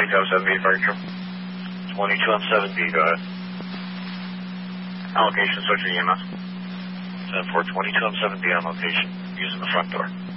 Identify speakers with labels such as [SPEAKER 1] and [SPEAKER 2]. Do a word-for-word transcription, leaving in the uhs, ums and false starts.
[SPEAKER 1] twenty-two on seven B departure.
[SPEAKER 2] twenty-two on seven B, go ahead.
[SPEAKER 1] On location, switching E M S.
[SPEAKER 2] ten four, twenty-two on seven B on location, using the front door.